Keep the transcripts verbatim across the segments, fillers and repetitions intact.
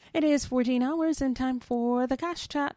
It is fourteen hours and time for the Cash Chat.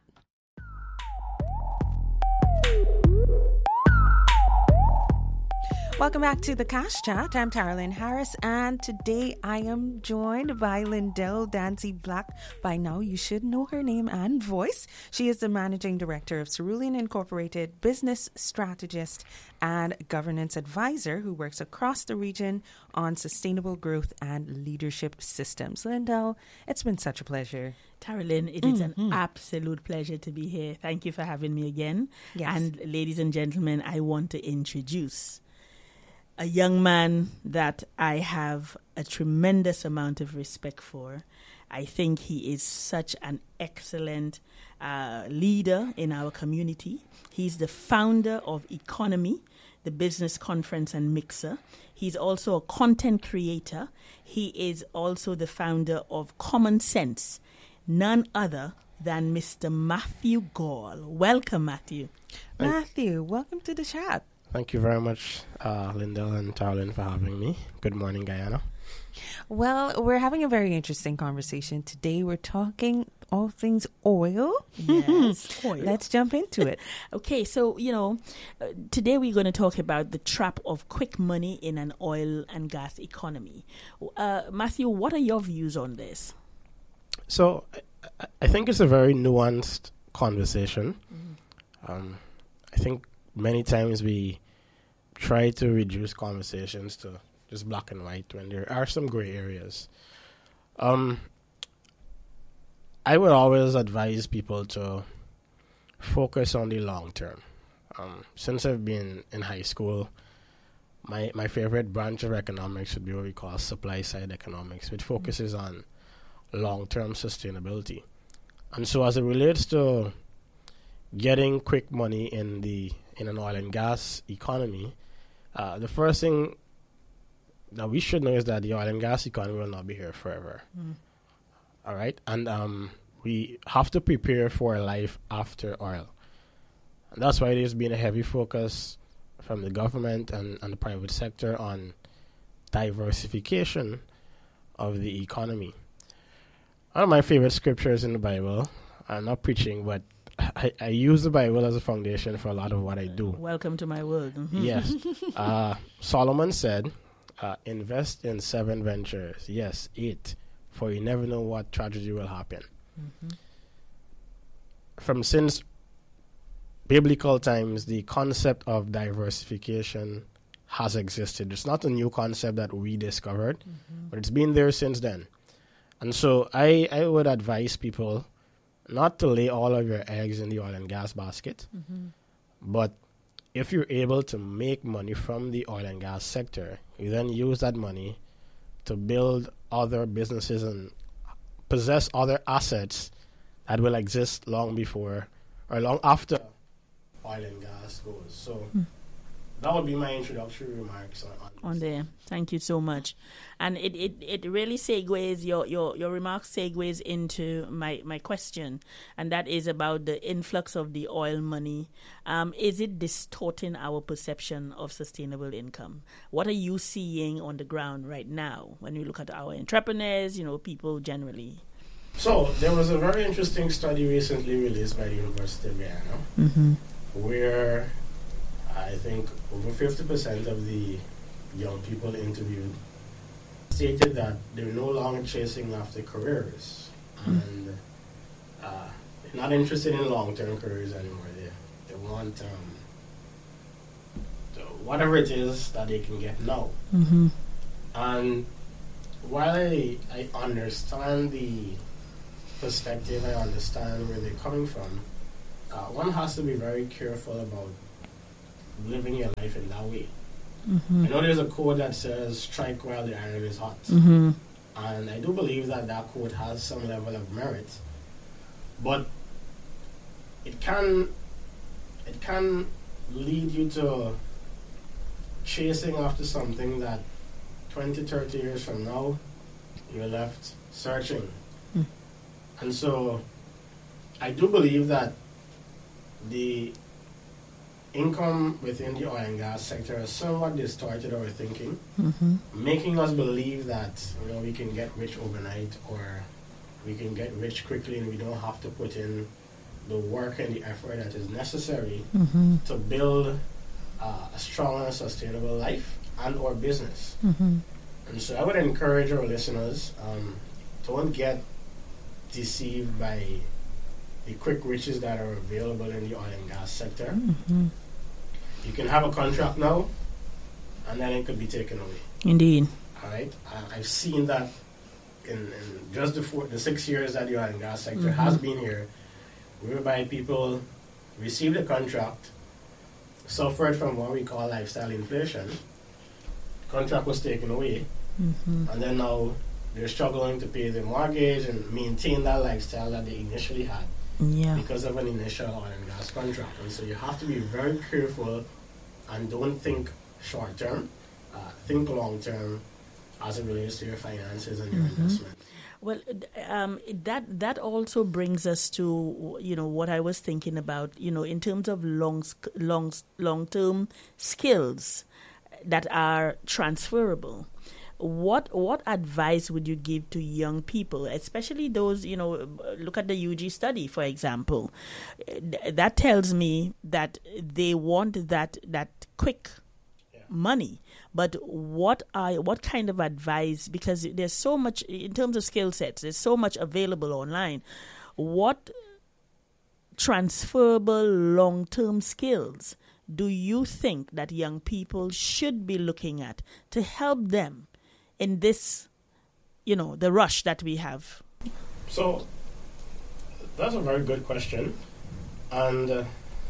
Welcome back to the Cash Chat. I'm Taralyn Harris, and today I am joined by Lindell Dancy Black. By now, you should know her name and voice. She is the Managing Director of Cerulean Incorporated, business strategist and governance advisor who works across the region on sustainable growth and leadership systems. Lindell, it's been such a pleasure. Taralyn, it is mm-hmm. an absolute pleasure to be here. Thank you for having me again. Yes. And ladies and gentlemen, I want to introduce a young man that I have a tremendous amount of respect for. I think he is such an excellent uh, leader in our community. He's the founder of Economy, the business conference and mixer. He's also a content creator. He is also the founder of Common Sense, none other than Mister Matthew Gall. Welcome, Matthew. Matthew, welcome to the chat. Thank you very much, uh, Lindell and Taralyn, for having me. Good morning, Guyana. Well, we're having a very interesting conversation today. We're talking all things oil. Yes, oil. Let's jump into it. Okay, so, you know, uh, today we're going to talk about the trap of quick money in an oil and gas economy. Uh, Matthew, what are your views on this? So, I, I think it's a very nuanced conversation. Mm. Um, I think many times we try to reduce conversations to just black and white when there are some gray areas. Um, I would always advise people to focus on the long term. Um, since I've been in high school, my, my favorite branch of economics would be what we call supply side economics, which focuses mm-hmm. on long-term sustainability. And so as it relates to getting quick money in the in an oil and gas economy, uh, the first thing that we should know is that the oil and gas economy will not be here forever. Mm. All right? And um, we have to prepare for a life after oil. And that's why there's been a heavy focus from the government and, and the private sector on diversification of the economy. One of my favorite scriptures in the Bible, I'm not preaching, but I, I use the Bible as a foundation for a lot of what I do. Welcome to my world. Mm-hmm. Yes. uh, Solomon said, uh, invest in seven ventures. Yes, eight, for you never know what tragedy will happen. Mm-hmm. From since biblical times, the concept of diversification has existed. It's not a new concept that we discovered, mm-hmm. but it's been there since then. And so I, I would advise people not to lay all of your eggs in the oil and gas basket, mm-hmm. but if you're able to make money from the oil and gas sector, you then use that money to build other businesses and possess other assets that will exist long before or long after oil and gas goes. So mm. that would be my introductory remarks on, on, on there. Thank you so much. And it, it, it really segues, your, your, your remarks segues into my, my question, and that is about the influx of the oil money. Um, is it distorting our perception of sustainable income? What are you seeing on the ground right now when we look at our entrepreneurs, you know, people generally? So there was a very interesting study recently released by the University of Guyana, mm-hmm. where I think over fifty percent of the young people interviewed stated that they're no longer chasing after careers, mm. and uh, they're not interested in long-term careers anymore. They they want um, the, whatever it is that they can get now. Mm-hmm. And while I, I understand the perspective, I understand where they're coming from, uh, one has to be very careful about living your life in that way. Mm-hmm. I know there's a quote that says, strike while the iron is hot. Mm-hmm. And I do believe that that quote has some level of merit. But it can it can lead you to chasing after something that twenty, thirty years from now, you're left searching. Mm. And so I do believe that the income within the oil and gas sector has somewhat distorted our thinking, mm-hmm. making us believe that, you know, we can get rich overnight or we can get rich quickly and we don't have to put in the work and the effort that is necessary Mm-hmm. to build uh, a strong and sustainable life and or business. Mm-hmm. And so I would encourage our listeners, um, don't get deceived by the quick riches that are available in the oil and gas sector. Mm-hmm. You can have a contract now, and then it could be taken away. Indeed. All right, uh, I've seen that in, in just the, four, the six years that the oil and gas sector Mm-hmm. has been here, whereby people received a contract, suffered from what we call lifestyle inflation. Contract was taken away, Mm-hmm. and then now they're struggling to pay their mortgage and maintain that lifestyle that they initially had Yeah. because of an initial oil and gas contract. And so you have to be very careful and don't think short term, uh, think long term as it relates to your finances and your Mm-hmm. investment. Well, um, that that also brings us to, you know, what I was thinking about, you know, in terms of long long long term skills that are transferable. What what advice would you give to young people, especially those, you know, look at the U G study, for example. That tells me that they want that that quick Yeah. money. But what are what kind of advice, because there's so much in terms of skill sets, there's so much available online. What transferable long-term skills do you think that young people should be looking at to help them in this, you know, the rush that we have? So that's a very good question. And uh,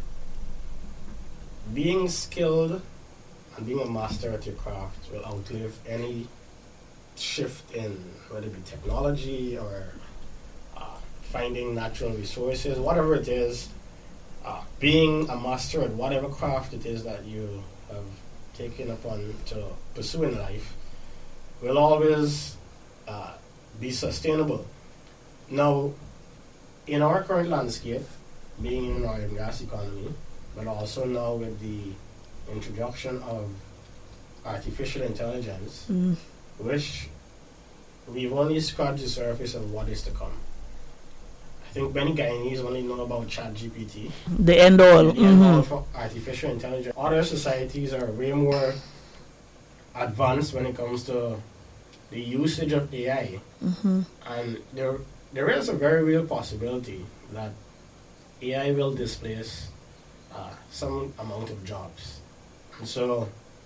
being skilled and being a master at your craft will outlive any shift in whether it be technology or uh, finding natural resources, whatever it is. Uh, being a master at whatever craft it is that you have taken upon to pursue in life will always uh, be sustainable. Now, in our current landscape, being in an oil and gas economy, but also now with the introduction of artificial intelligence, Mm. which we've only scratched the surface of what is to come. I think many Guyanese only know about ChatGPT. The end all. The end all Mm-hmm. for artificial intelligence. Other societies are way more advanced when it comes to the usage of A I. Mm-hmm. And there, there is a very real possibility that A I will displace uh, some amount of jobs. And so,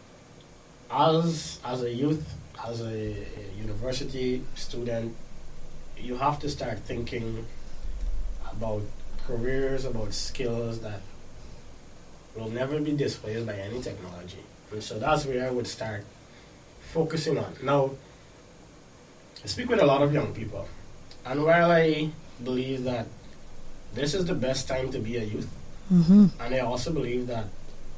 as as a youth, as a, a university student, you have to start thinking about careers, about skills that will never be displaced by any technology. And so that's where I would start focusing on. Now, I speak with a lot of young people, and while I believe that this is the best time to be a youth, Mm-hmm. and I also believe that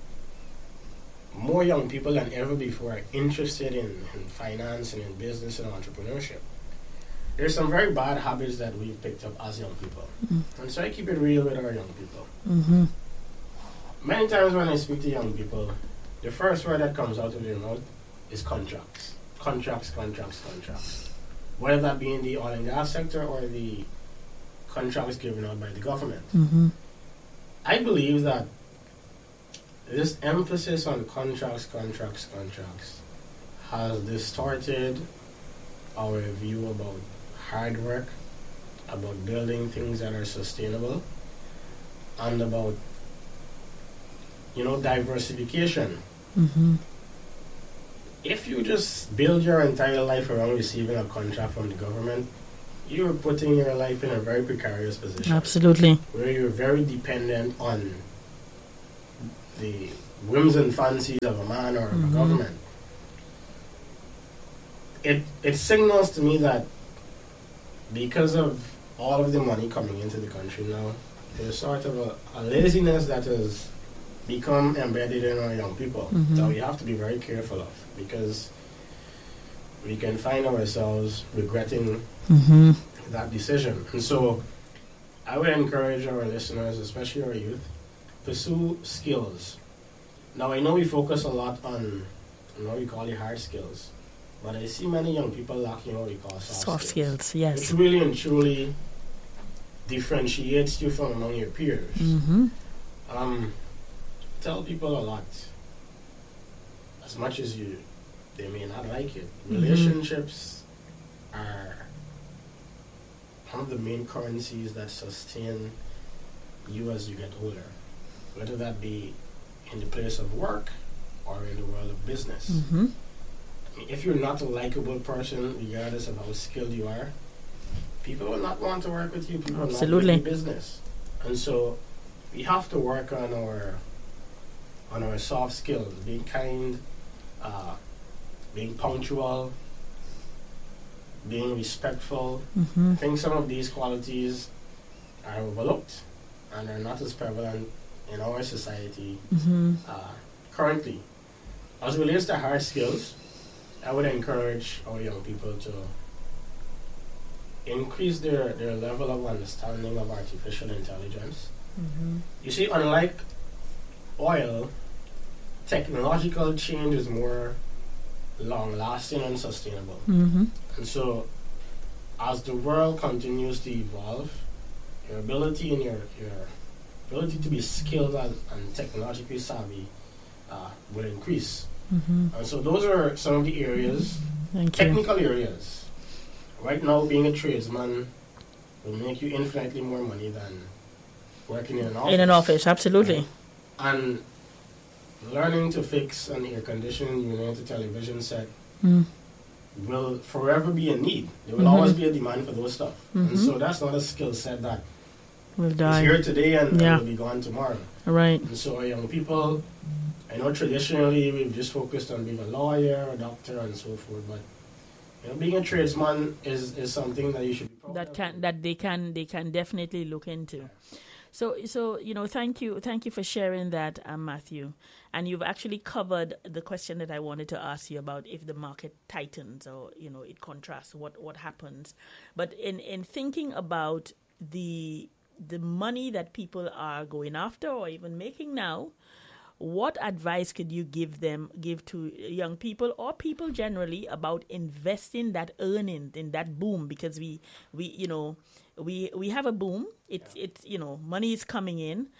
more young people than ever before are interested in, in finance and in business and entrepreneurship. There's some very bad habits that we've picked up as young people. Mm-hmm. And so I keep it real with our young people. Mm-hmm. Many times when I speak to young people, the first word that comes out of their mouth is contracts. Contracts, contracts, contracts. Whether that be in the oil and gas sector or the contracts given out by the government. Mm-hmm. I believe that this emphasis on contracts, contracts, contracts has distorted our view about hard work, about building things that are sustainable, and about, you know, diversification. Mm-hmm. If you just build your entire life around receiving a contract from the government, you're putting your life in a very precarious position. Absolutely. Where you're very dependent on the whims and fancies of a man or Mhm. a government. It it signals to me that because of all of the money coming into the country now, there's sort of a, a laziness that has become embedded in our young people Mhm. that we have to be very careful of, because we can find ourselves regretting Mm-hmm. that decision. And so I would encourage our listeners, especially our youth, pursue skills. Now I know we focus a lot on, on what we call the hard skills, but I see many young people lacking what we call soft, Soft skills. skills, yes. Which really and truly differentiates you from among your peers. Mm-hmm. Um, tell people a lot. As much as you, they may not like it. Mm-hmm. Relationships are one of the main currencies that sustain you as you get older. Whether that be in the place of work or in the world of business. Mm-hmm. I mean, if you're not a likable person, regardless of how skilled you are, people will not want to work with you. People Absolutely. will not do business. And so we have to work on our on our soft skills, being kind, uh, being punctual, being respectful. Mm-hmm. I think some of these qualities are overlooked and are not as prevalent in our society Mm-hmm. uh, currently. As it relates to hard skills, I would encourage our young people to increase their, their level of understanding of artificial intelligence. Mm-hmm. You see, unlike oil, technological change is more long-lasting and sustainable. Mm-hmm. And so, as the world continues to evolve, your ability and your, your ability to be skilled and, and technologically savvy uh, will increase. Mm-hmm. And so those are some of the areas, Thank you. technical areas. Right now, being a tradesman will make you infinitely more money than working in an office. In an office, absolutely. And learning to fix an air conditioning unit, a television set, Mm. will forever be a need. There will Mhm. always be a demand for those stuff. Mhm. And so that's not a skill set that Will is die. here today and, Yeah. and will be gone tomorrow. Right. And so young people, I know traditionally we've just focused on being a lawyer, a doctor, and so forth, but you know, being a tradesman is, is something that you should be proud That of. can that they can they can definitely look into. So so you know, thank you thank you for sharing that, um, Matthew. And you've actually covered the question that I wanted to ask you about if the market tightens or you know it contrasts, what what happens. But in in thinking about the the money that people are going after or even making now, what advice could you give them, give to young people or people generally about investing that earning in that boom? Because we, we you know, we we have a boom. It's Yeah. it's you know, money is coming in.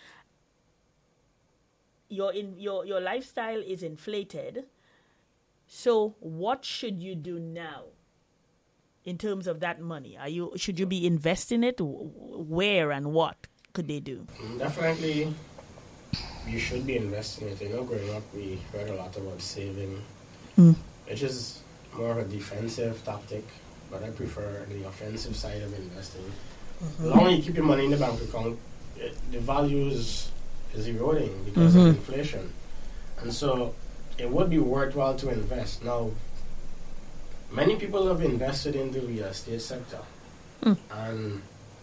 Your in your your lifestyle is inflated. So what should you do now in terms of that money? Are you should you be investing it? Where and what could they do? Mm, Definitely, you should be investing it. You know, growing up, we heard a lot about saving, Mm. which is more of a defensive tactic, but I prefer the offensive side of investing. Mm-hmm. The longer you keep your money in the bank account, it, the value is, is eroding because Mhm. of inflation. And so it would be worthwhile to invest. Now, many people have invested in the real estate sector. Mm. And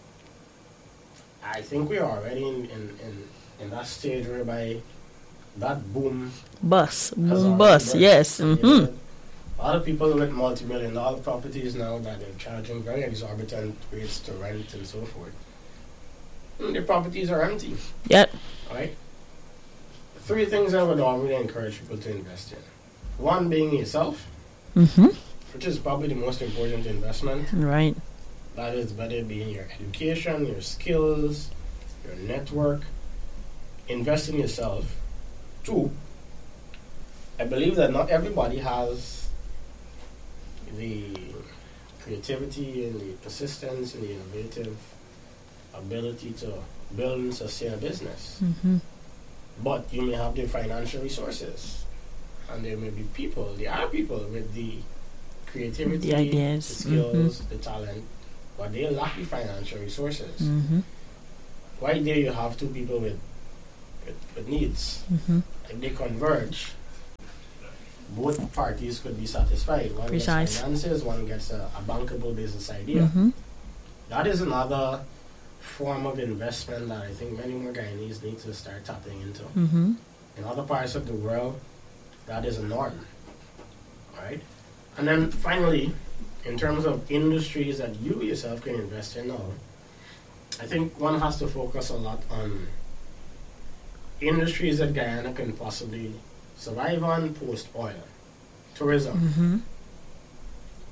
I think we are already in, in, in, in that stage whereby that boom Bus, has boom, already bus, burst. yes. You Mm-hmm. know, a lot of people with multi-million dollar properties now that they're charging very exorbitant rates to rent and so forth. And their properties are empty, Yep. right? Three things I would normally encourage people to invest in. One being yourself, Mm-hmm. which is probably the most important investment. Right. That is better being your education, your skills, your network. Invest in yourself. Two, I believe that not everybody has the creativity and the persistence and the innovative ability to build and sustain a business. Mm-hmm. But you may have the financial resources. And there may be people, there are people with the creativity, The ideas, the skills, the talent, but they lack the financial resources. Mm-hmm. Right there you have two people with, with, with needs. Mm-hmm. If they converge, both parties could be satisfied. One Precise. gets finances, one gets a, a bankable business idea. Mm-hmm. That is another form of investment that I think many more Guyanese need to start tapping into. Mm-hmm. In other parts of the world, that is a norm. Right? And then finally, in terms of industries that you yourself can invest in now, I think one has to focus a lot on industries that Guyana can possibly survive on post-oil. Tourism. Mm-hmm.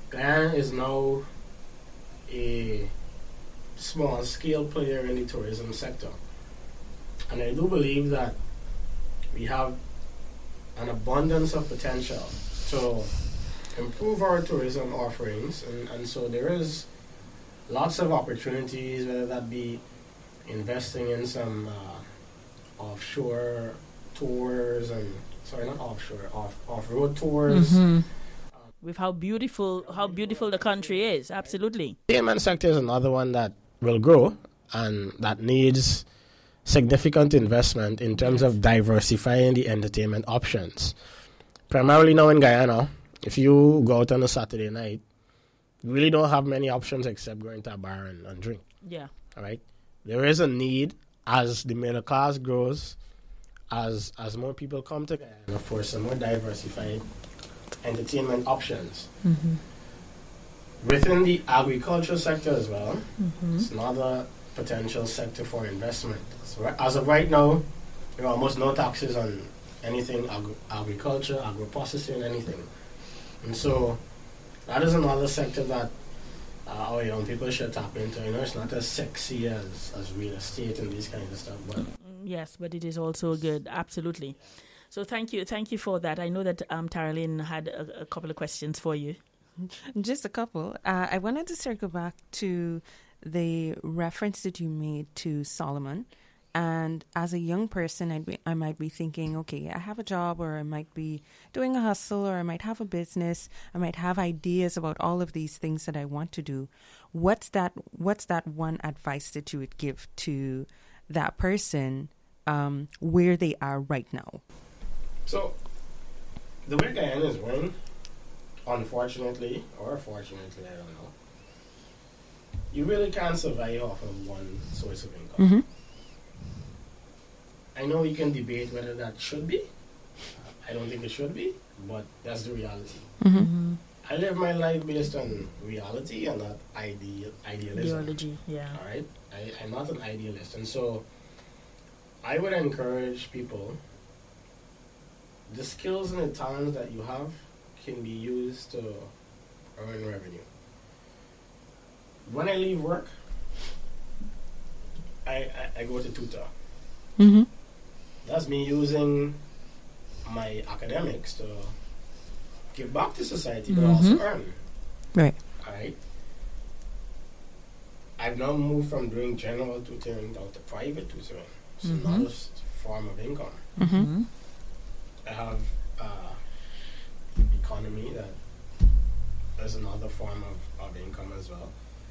Guyana is now a small-scale player in the tourism sector. And I do believe that we have an abundance of potential to improve our tourism offerings. And, and so there is lots of opportunities, whether that be investing in some uh, offshore tours and, sorry, not offshore, off, off-road tours. Mm-hmm. With how beautiful how beautiful the country is, absolutely. The entertainment sector is another one that will grow and that needs significant investment in terms of diversifying the entertainment options. Primarily now in Guyana, if you go out on a Saturday night, you really don't have many options except going to a bar and, and drink. Yeah. All right? There is a need as the middle class grows, as as more people come to Guyana for some more diversified entertainment options. Mm-hmm. Within the agriculture sector as well, Mm-hmm. it's another potential sector for investment. So ri- as of right now, there are almost no taxes on anything agri- agriculture, agro-processing, anything. And so that is another sector that uh, our young people should tap into. You know, it's not as sexy as, as real estate and these kinds of stuff, but Yes, but it is also good, absolutely. So thank you, thank you for that. I know that um, Taralyn had a, a couple of questions for you. Just a couple. Uh, I wanted to circle back to the reference that you made to Solomon. And as a young person, I'd be, I might be thinking, okay, I have a job, or I might be doing a hustle, or I might have a business. I might have ideas about all of these things that I want to do. What's that? What's that one advice that you would give to that person um, where they are right now? so the way Guyana is going, unfortunately, or fortunately, I don't know, you really can't survive off of one source of income. Mm-hmm. I know you can debate whether that should be. I don't think it should be, but that's the reality. Mm-hmm. I live my life based on reality and not ideal idealism. Ideology, yeah. All right, I, I'm not an idealist, and so I would encourage people. The skills and the talents that you have can be used to earn revenue. When I leave work, I I, I go to tutor. Mm-hmm. That's me using my academics to give back to society, but Mhm. also earn. Right. All right. I've now moved from doing general tutoring down to private tutoring. It's Mhm. another s- form of income. Mm-hmm. Mm-hmm. I have uh, economy that is another form of, of income as well.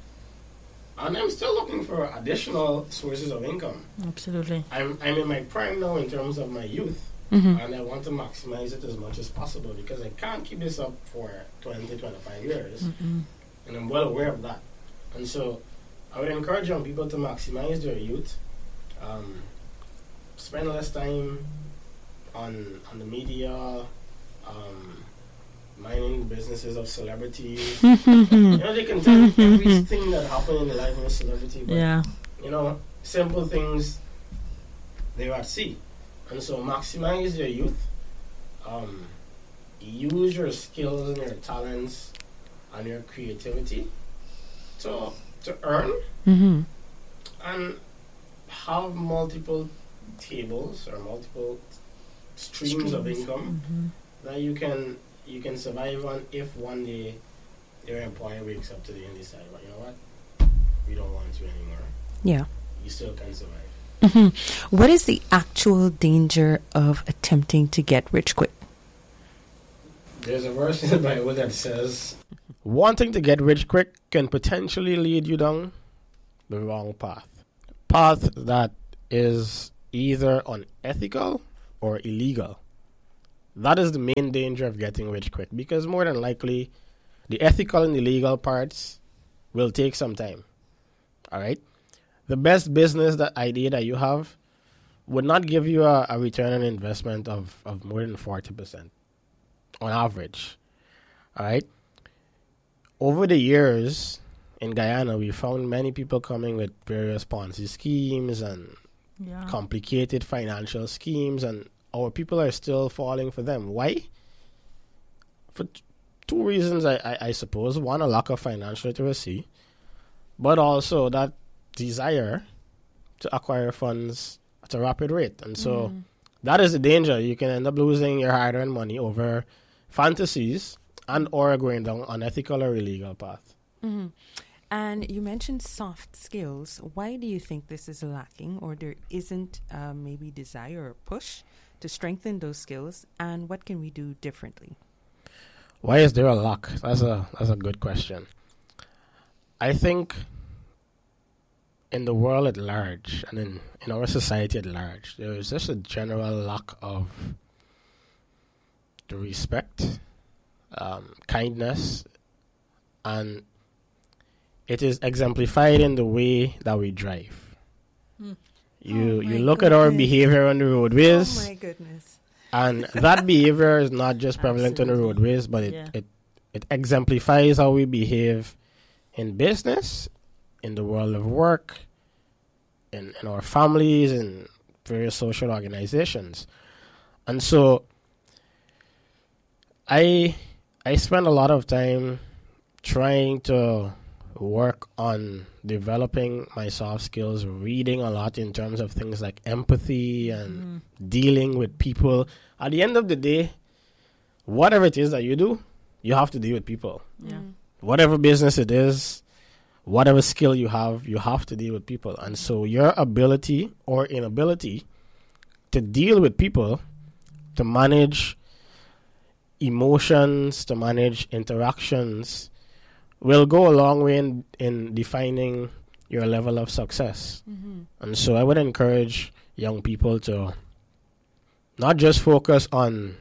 And I'm still looking for additional sources of income. Absolutely. I'm I'm in my prime now in terms of my youth, Mm-hmm. and I want to maximize it as much as possible because I can't keep this up for twenty, twenty-five years, Mm-mm. and I'm well aware of that. And so I would encourage young people to maximize their youth, um, spend less time on on the media, um, minding the businesses of celebrities. You know, they can tell you everything that happened in the life of a celebrity, but Yeah. you know, simple things they're at sea. And so maximize your youth, um, use your skills and your talents and your creativity to to earn Mm-hmm. and have multiple tables or multiple streams, of Streams. income Mm-hmm. that you can you can survive on if one day your employer wakes up today and decide, well, you know what, we don't want you anymore. Yeah. You still can survive. Mm-hmm. What is the actual danger of attempting to get rich quick? There's a verse in the Bible that says, wanting to get rich quick can potentially lead you down the wrong path. Path that is either unethical or illegal. That is the main danger of getting rich quick, because more than likely, the ethical and illegal parts will take some time. All right? The best business that idea that you have would not give you a, a return on investment of, of more than forty percent on average. All right? Over the years in Guyana, we found many people coming with various Ponzi schemes and Yeah. complicated financial schemes, and our people are still falling for them. Why? For t- two reasons, I, I, I suppose. One, a lack of financial literacy, but also that desire to acquire funds at a rapid rate. And so Mm. that is the danger. You can end up losing your hard-earned money over fantasies and or going down unethical or illegal path. Mhm. And you mentioned soft skills. Why do you think this is lacking, or there isn't uh, maybe desire or push to strengthen those skills? And what can we do differently? Why is there a lack? That's a that's a good question. I think in the world at large and in, in our society at large, there is just a general lack of the respect, um, kindness, and it is exemplified in the way that we drive. Mm. You Oh you my look at our goodness. behavior on the roadways, Oh my goodness. and that behavior is not just prevalent on the Absolutely. roadways, but it, Yeah. it, it exemplifies how we behave in business, in the world of work, in, in our families, in various social organizations. And so I I spend a lot of time trying to work on developing my soft skills, reading a lot in terms of things like empathy and Mm. dealing with people. At the end of the day, whatever it is that you do, you have to deal with people. Yeah. Mm. Whatever business it is, whatever skill you have, you have to deal with people. And so your ability or inability to deal with people, to manage emotions, to manage interactions, will go a long way in, in defining your level of success. Mhm. And so I would encourage young people to not just focus on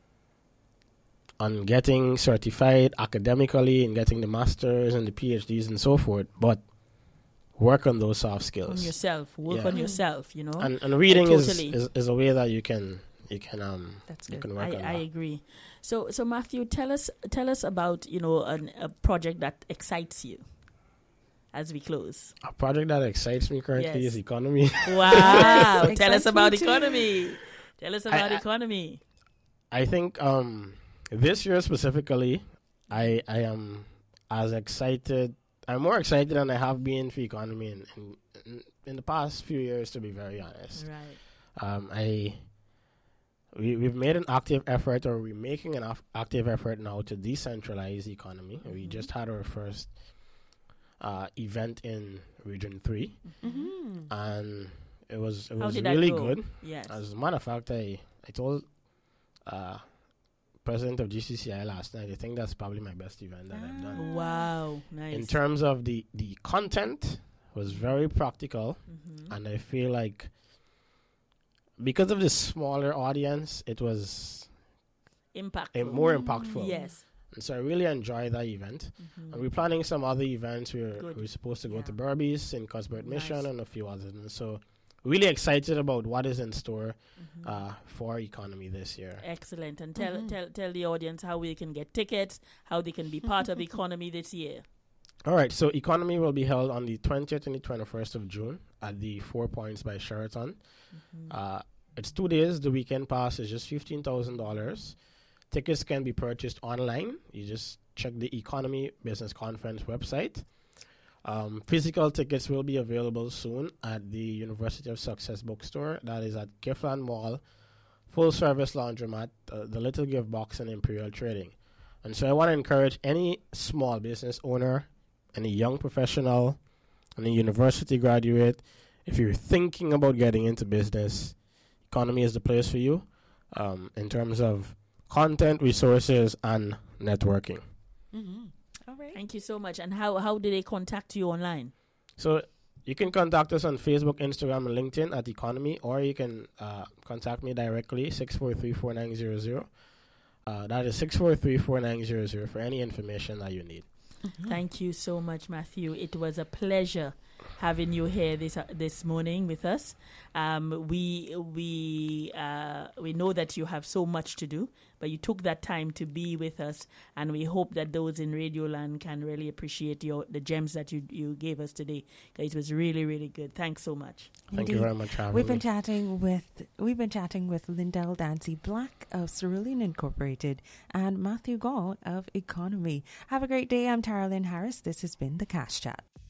on getting certified academically and getting the masters and the PhDs and so forth, but work on those soft On skills. yourself, work Yeah. on yourself. You know, And and reading is, Totally. is is a way that you can you can um That's you good. can work I, on I that. agree. So, so Matthew, tell us, tell us about you know an, a project that excites you. As we close, A project that excites me currently Yes. is economy. wow! Yes, Tell us excites me about too. economy. Tell us about I- economy. I think um this year specifically, I I am as excited. I'm more excited than I have been for economy in in, in, in the past few years, to be very honest. Right. Um, I we we've made an active effort, or we're making an af- active effort now to decentralize the economy. We Mhm. just had our first uh, event in Region Three, Mhm. and it was it How was did that really go? good. Yes. As a matter of fact, I I told uh, president of G C C I last night, I think that's probably my best event that I've done. Wow. Nice. In terms of the the content, was very practical, Mhm. and I feel like because of the smaller audience, it was Impactful. a more impactful. Yes. And so I really enjoyed that event. Mhm. And we're planning some other events. We're, Good. we're supposed to go Yeah. to Burbies, in Cuthbert Mission, Nice. and a few others. And so really excited about what is in store Mhm. uh, for economy this year. Excellent. And tell Mhm. tell tell the audience how they can get tickets, how they can be part of economy this year. All right, so economy will be held on the twentieth and the twenty-first of June at the Four Points by Sheraton. Mhm. Uh, it's two days. The weekend pass is just fifteen thousand dollars. Tickets can be purchased online. You just check the Economy Business Conference website. Um, physical tickets will be available soon at the University of Success bookstore. That is at Giftland Mall, Full Service Laundromat, uh, the Little Gift Box, and Imperial Trading. And so I want to encourage any small business owner, any young professional, any university graduate, if you're thinking about getting into business, economy is the place for you um, in terms of content, resources, and networking. Mhm. All right. Thank you so much. And how how do they contact you online? So you can contact us on Facebook, Instagram, and LinkedIn at Economy, or you can uh, contact me directly, six four three, four nine zero zero. Uh, that is six four three, four nine zero zero for any information that you need. Thank you so much, Matthew. It was a pleasure having you here this uh, this morning with us. Um, we we uh, we know that you have so much to do, but you took that time to be with us, and we hope that those in Radioland can really appreciate your the gems that you you gave us today. It was really really good. Thanks so much. Thank Indeed. you very much for having We've me. been chatting with we've been chatting with Lindell Dancy Black of Cerulean Incorporated and Matthew Gaw of Economy. Have a great day. I'm Tara Lynn Harris. This has been the Cash Chat.